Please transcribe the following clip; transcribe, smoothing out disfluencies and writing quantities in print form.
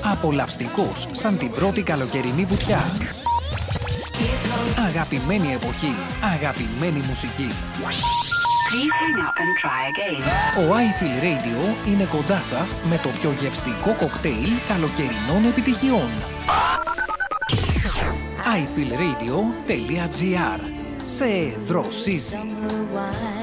Απολαυστικός σαν την πρώτη καλοκαιρινή βουτιά. Αγαπημένη εποχή, αγαπημένη μουσική. Ο iFeel Radio είναι κοντά σας με το πιο γευστικό κοκτέιλ καλοκαιρινών επιτυχιών. iFeelRadio.gr. Σε δροσίζει.